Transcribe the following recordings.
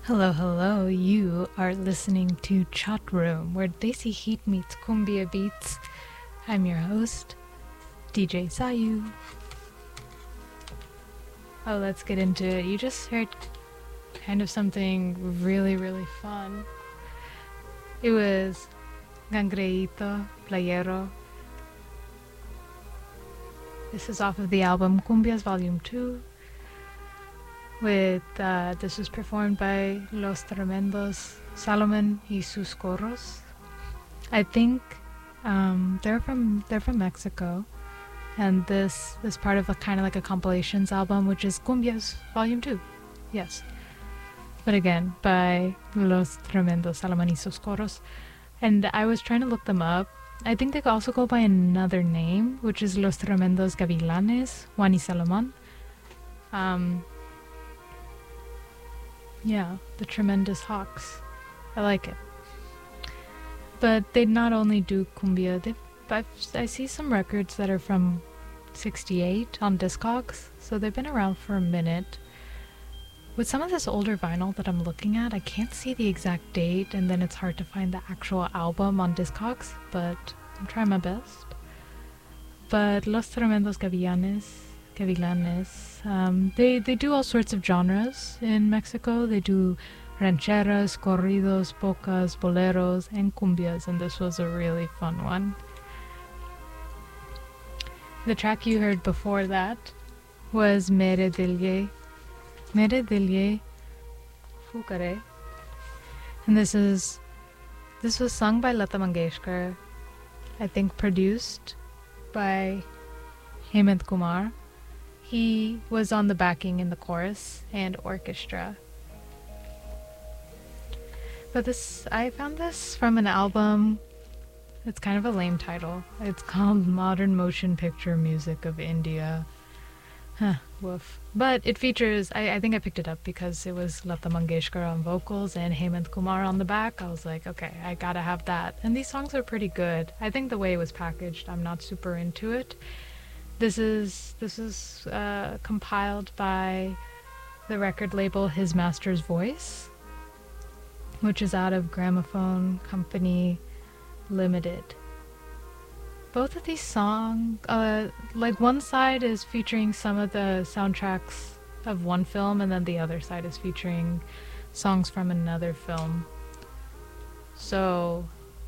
Hello, hello. You are listening to Chat Room, where Desi Heat meets Cumbia Beats. I'm your host, DJ Sayu. Oh, let's get into it. You just heard kind of something really, really fun. It was Gangreito Playero. This is off of the album Cumbias Volume 2. This was performed by Los Tremendos Salomon y sus Coros. I think they're from Mexico, and this is part of a kind of like a compilations album, which is Cumbias Volume 2. Yes, but again by Los Tremendos Salomon y sus Coros. And I was trying to look them up. I think they also go by another name, which is Los Tremendos Gavilanes, Juan y Salomon. Yeah, the Tremendous Hawks. I like it. But they not only do cumbia, I see some records that are from 68 on Discogs, so they've been around for a minute. With some of this older vinyl that I'm looking at, I can't see the exact date, and then it's hard to find the actual album on Discogs, but I'm trying my best. But Los Tremendos Gavilanes, they do all sorts of genres in Mexico. They do rancheras, corridos, polkas, boleros, and cumbias, and this was a really fun one. The track you heard before that was Mere Dilye Fukare, and this was sung by Lata Mangeshkar, I think produced by Hemant Kumar. He was on the backing in the chorus and orchestra. But I found this from an album. It's kind of a lame title. It's called Modern Motion Picture Music of India. Woof. But it features, I think I picked it up because it was Lata Mangeshkar on vocals and Hemant Kumar on the back. I was like, okay, I gotta have that. And these songs are pretty good. I think the way it was packaged, I'm not super into it. This is compiled by the record label His Master's Voice, which is out of Gramophone Company Limited. Both of these songs, like one side is featuring some of the soundtracks of one film, and then the other side is featuring songs from another film. So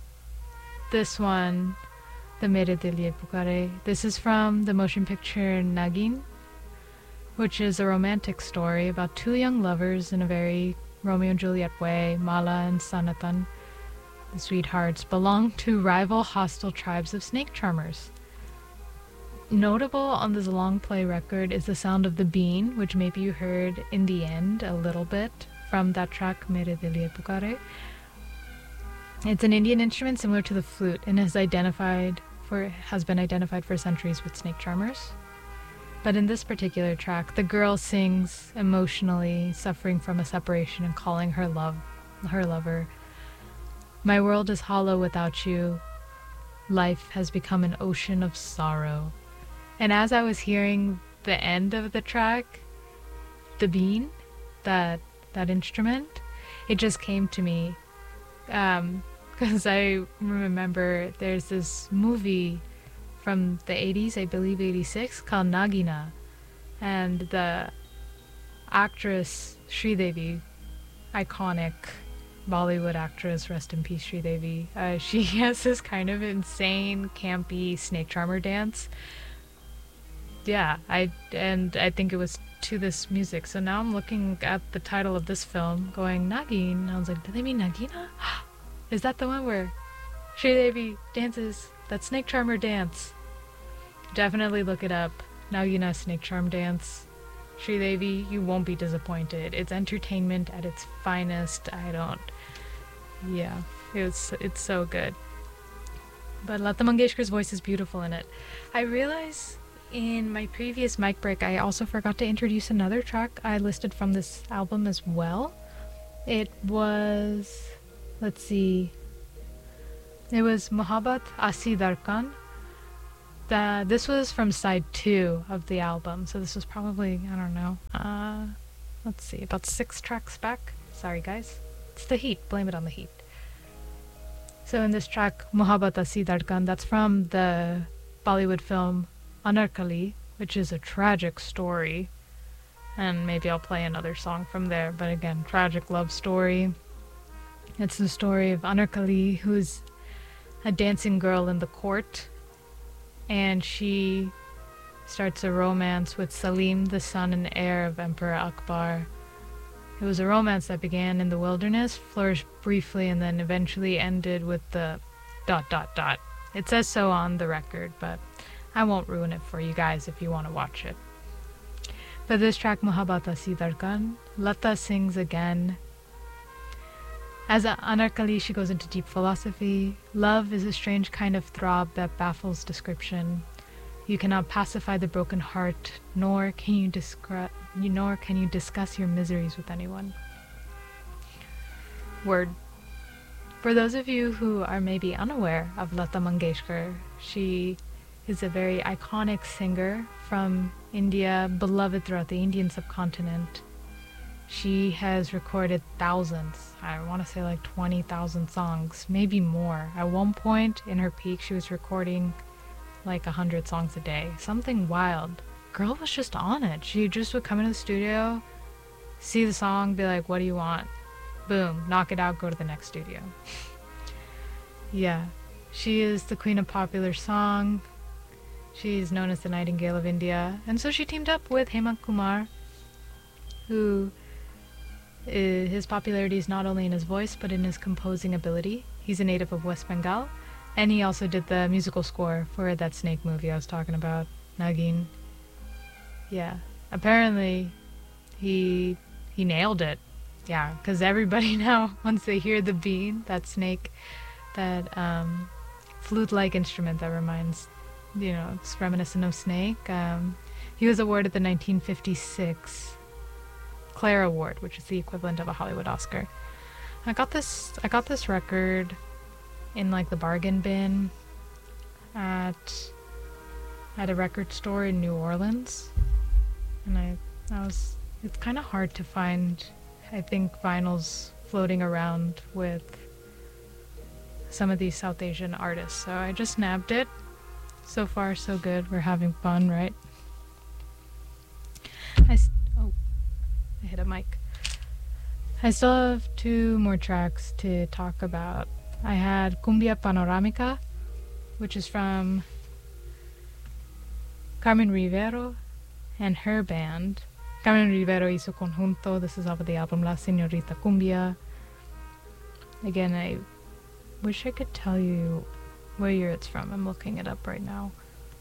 this one, the Mere Dilye Pukare, this is from the motion picture Nagin, which is a romantic story about two young lovers in a very Romeo and Juliet way. Mala and Sanatan, the sweethearts, belong to rival hostile tribes of snake charmers. Notable on this long play record is the sound of the bean, which maybe you heard in the end a little bit from that track Mere Dilye Pukare. It's an Indian instrument similar to the flute and has been identified for centuries with snake charmers. But in this particular track, the girl sings emotionally, suffering from a separation and calling her lover. My world is hollow without you. Life has become an ocean of sorrow. And as I was hearing the end of the track, the bean, that instrument, it just came to me. Because I remember there's this movie from the 80s, I believe 86, called Nagina. And the actress Sridevi, iconic Bollywood actress, rest in peace Sridevi, she has this kind of insane, campy snake charmer dance. Yeah, I think it was to this music. So now I'm looking at the title of this film, going Nagin. I was like, do they mean Nagina? Is that the one where Sridevi dances that snake charmer dance? Definitely look it up. Nagina snake charm dance. Sridevi, you won't be disappointed. It's entertainment at its finest. Yeah, it's so good. But Lata Mangeshkar's voice is beautiful in it. I realize in my previous mic break, I also forgot to introduce another track I listed from this album as well. It was, let's see, it was Mohabbat Asi Darkan. This was from side 2 of the album, so this was probably, I don't know, let's see, about 6 tracks back. Sorry guys. It's the heat. Blame it on the heat. So in this track, Mohabbat Asi Dhadkan, that's from the Bollywood film Anarkali, which is a tragic story. And maybe I'll play another song from there, but again, tragic love story. It's the story of Anarkali, who's a dancing girl in the court, and she starts a romance with Salim, the son and heir of Emperor Akbar. It was a romance that began in the wilderness, flourished briefly, and then eventually ended with the ... It says so on the record, but I won't ruin it for you guys if you want to watch it. For this track, Mohabbat Asi Dhadkan, Lata sings again. As Anarkali, she goes into deep philosophy. Love is a strange kind of throb that baffles description. You cannot pacify the broken heart, nor can you discuss your miseries with anyone. Word. For those of you who are maybe unaware of Lata Mangeshkar, she is a very iconic singer from India, beloved throughout the Indian subcontinent. She has recorded thousands, I want to say like 20,000 songs, maybe more. At one point in her peak, she was recording like 100 songs a day. Something wild. Girl was just on it. She just would come into the studio, see the song, be like, what do you want? Boom, knock it out, go to the next studio. Yeah, she is the queen of popular song. She's known as the Nightingale of India. And so she teamed up with Hemant Kumar, who his popularity is not only in his voice, but in his composing ability. He's a native of West Bengal, and he also did the musical score for that snake movie I was talking about, Nagin. Yeah, apparently he nailed it. Yeah, because everybody now, once they hear the bean, that snake, that flute-like instrument that reminds, it's reminiscent of snake. He was awarded the 1956 Clare Award, which is the equivalent of a Hollywood Oscar. I got this record in like the bargain bin at a record store in New Orleans, and it's kind of hard to find, I think, vinyls floating around with some of these South Asian artists, so I just nabbed it. So far so good. We're having fun, right? I hit a mic. I still have 2 more tracks to talk about. I had Cumbia Panoramica, which is from Carmen Rivero and her band. Carmen Rivero y su conjunto. This is off of the album La Señorita Cumbia. Again, I wish I could tell you what year it's from. I'm looking it up right now.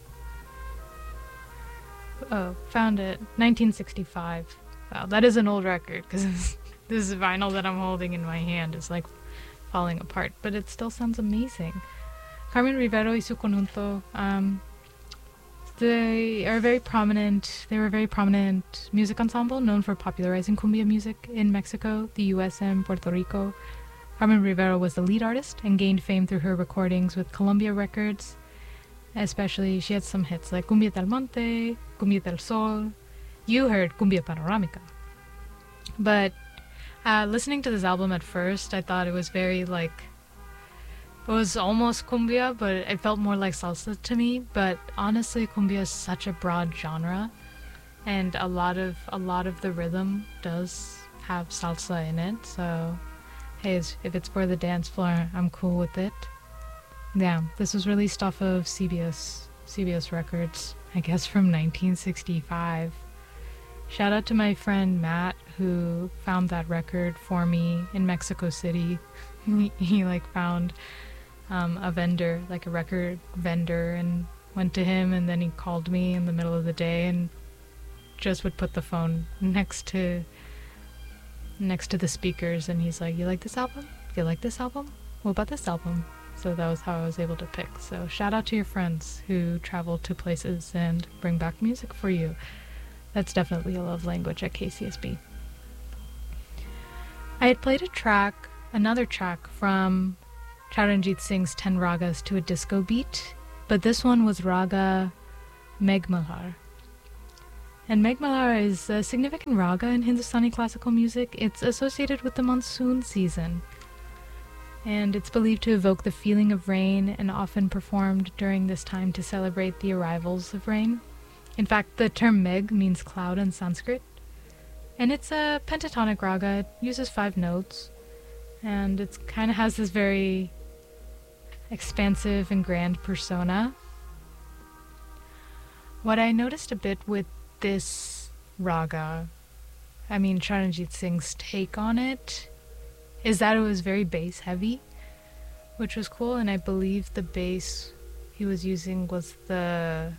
Oh, found it. 1965. Wow, that is an old record, because this vinyl that I'm holding in my hand is like falling apart, but it still sounds amazing. Carmen Rivero y su conjunto, they were a very prominent music ensemble known for popularizing cumbia music in Mexico, the US, and Puerto Rico. Carmen Rivero was the lead artist and gained fame through her recordings with Columbia Records. Especially, she had some hits like Cumbia del Monte, Cumbia del Sol. You heard Cumbia Panoramica. But listening to this album at first, I thought it was very it was almost cumbia, but it felt more like salsa to me. But honestly, cumbia is such a broad genre, and a lot of the rhythm does have salsa in it. So hey, if it's for the dance floor, I'm cool with it. Yeah, this was released off of CBS Records, I guess from 1965. Shout out to my friend Matt, who found that record for me in Mexico City. He found a vendor, a record vendor, and went to him, and then he called me in the middle of the day and just would put the phone next to the speakers, and he's like, you like this album? You like this album? What about this album? So that was how I was able to pick. So shout out to your friends who travel to places and bring back music for you. That's definitely a love language at KCSB. I had played another track from Charanjit Singh's 10 Ragas to a disco beat, but this one was Raga Meghmalhar. And Meghmalara is a significant raga in Hindustani classical music. It's associated with the monsoon season, and it's believed to evoke the feeling of rain and often performed during this time to celebrate the arrivals of rain. In fact, the term Megh means cloud in Sanskrit, and it's a pentatonic raga. It uses 5 notes, and it kind of has this very expansive and grand persona. What I noticed a bit with this raga, I mean Charanjit Singh's take on it, is that it was very bass heavy, which was cool, and I believe the bass he was using was the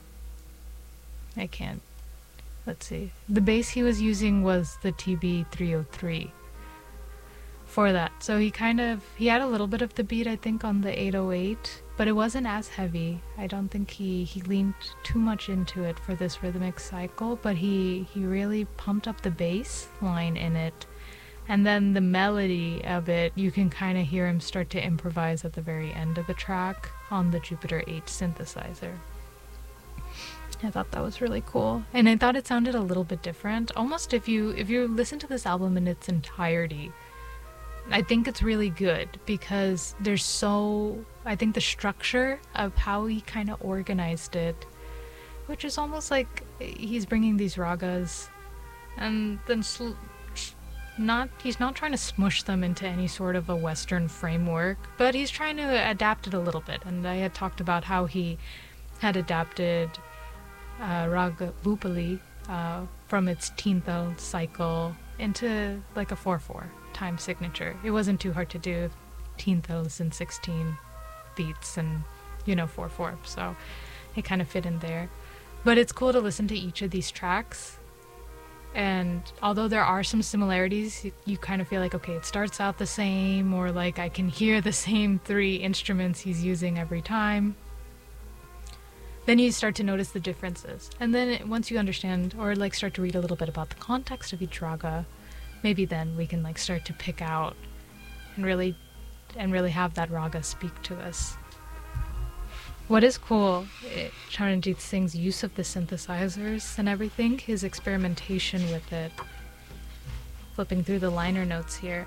bass he was using was the TB-303 for that. So he had a little bit of the beat, I think, on the 808, but it wasn't as heavy. I don't think he leaned too much into it for this rhythmic cycle, but he really pumped up the bass line in it. And then the melody of it, you can kind of hear him start to improvise at the very end of the track on the Jupiter 8 synthesizer. I thought that was really cool. And I thought it sounded a little bit different. Almost if you listen to this album in its entirety, I think it's really good because I think the structure of how he kind of organized it, which is almost like he's bringing these ragas and then he's not trying to smush them into any sort of a Western framework, but he's trying to adapt it a little bit. And I had talked about how he had adapted Raga Bhupali from its Teenthal cycle into like a 4/4 time signature. It wasn't too hard to do. Teenthals and 16 beats and 4/4, so it kind of fit in there. But it's cool to listen to each of these tracks, and although there are some similarities, you kind of feel like, okay, it starts out the same, or like I can hear the same 3 instruments he's using every time. Then you start to notice the differences, and then once you understand or like start to read a little bit about the context of each raga, maybe then we can like start to pick out and really have that raga speak to us. What is cool, Charanjit Singh's use of the synthesizers and everything, his experimentation with it. Flipping through the liner notes here.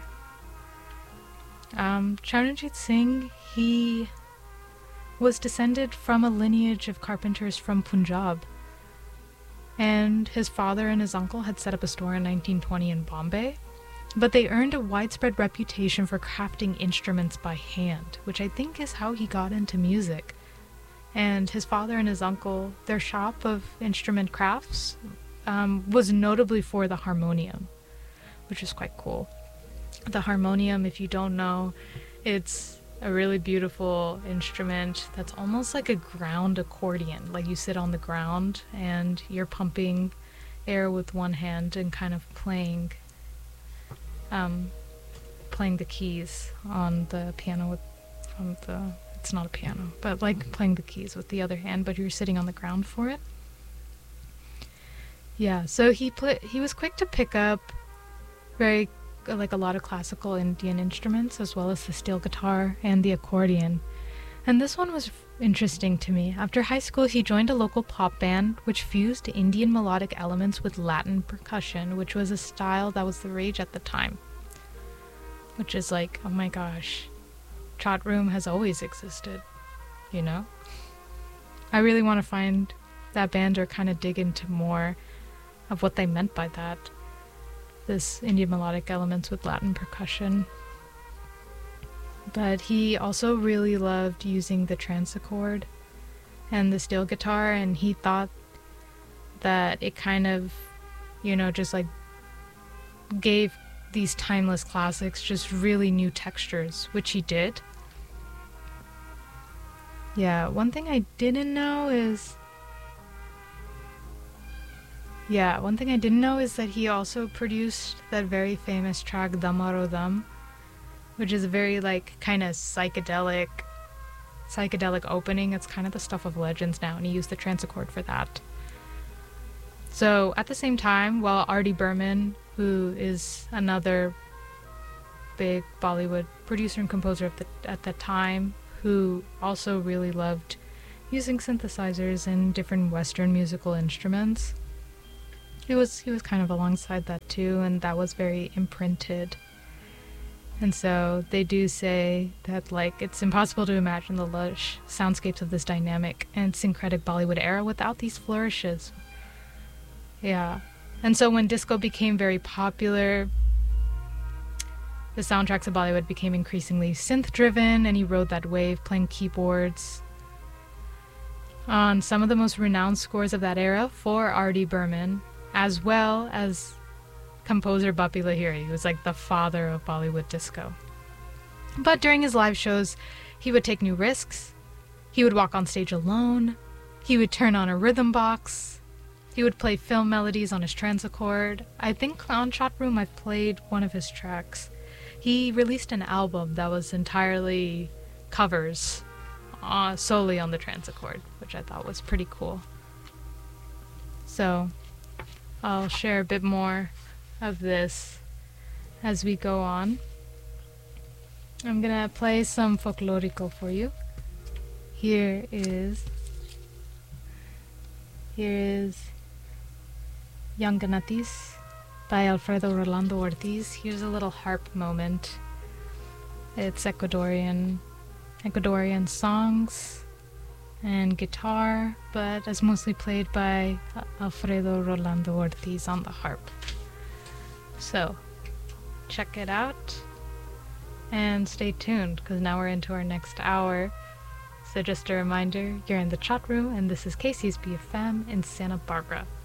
Charanjit Singh, he was descended from a lineage of carpenters from Punjab. And his father and his uncle had set up a store in 1920 in Bombay. But they earned a widespread reputation for crafting instruments by hand, which I think is how he got into music. And his father and his uncle, their shop of instrument crafts was notably for the harmonium, which is quite cool. The harmonium, if you don't know, it's a really beautiful instrument that's almost like a ground accordion. Like you sit on the ground and you're pumping air with one hand and kind of playing the keys on the piano it's not a piano, but like playing the keys with the other hand, but you're sitting on the ground for it. Yeah, so he was quick to pick up a lot of classical Indian instruments, as well as the steel guitar and the accordion. And this one was interesting to me. After high school, he joined a local pop band which fused Indian melodic elements with Latin percussion, which was a style that was the rage at the time. Which is like, oh my gosh, Chart Room has always existed, I really want to find that band or kind of dig into more of what they meant by that. This Indian melodic elements with Latin percussion. But he also really loved using the transichord and the steel guitar, and he thought that it kind of, just like gave these timeless classics just really new textures, which he did. Yeah, one thing I didn't know is that he also produced that very famous track Damaro Dam, which is a very like kind of psychedelic opening. It's kind of the stuff of legends now, and he used the transichord for that. So at the same time, while R.D. Burman, who is another big Bollywood producer and composer at the time, who also really loved using synthesizers and different Western musical instruments, he was kind of alongside that too, and that was very imprinted. And so they do say that, like, it's impossible to imagine the lush soundscapes of this dynamic and syncretic Bollywood era without these flourishes. Yeah. And so when disco became very popular, the soundtracks of Bollywood became increasingly synth-driven, and he rode that wave playing keyboards on some of the most renowned scores of that era for R.D. Burman, as well as composer Bappi Lahiri, who was like the father of Bollywood disco. But during his live shows, he would take new risks. He would walk on stage alone. He would turn on a rhythm box. He would play film melodies on his transicord. I think on Shot Room I've played one of his tracks. He released an album that was entirely covers, solely on the transicord, which I thought was pretty cool. So I'll share a bit more of this as we go on. I'm gonna play some folklorico for you. Here is Yanganatis by Alfredo Rolando Ortiz. Here's a little harp moment. It's Ecuadorian songs and guitar, but it's mostly played by Alfredo Rolando Ortiz on the harp. So, check it out and stay tuned, because now we're into our next hour. So just a reminder, you're in the chat room, and this is Casey's BFM in Santa Barbara.